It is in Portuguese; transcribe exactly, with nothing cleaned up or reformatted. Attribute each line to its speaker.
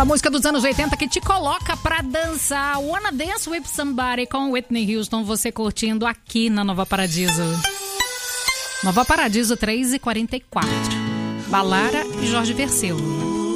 Speaker 1: Aquela música dos anos oitenta que te coloca pra dançar. Wanna Dance With Somebody com Whitney Houston, você curtindo aqui na Nova Paradiso. Nova Paradiso três e quarenta e quatro. Balara e Jorge Vercelo.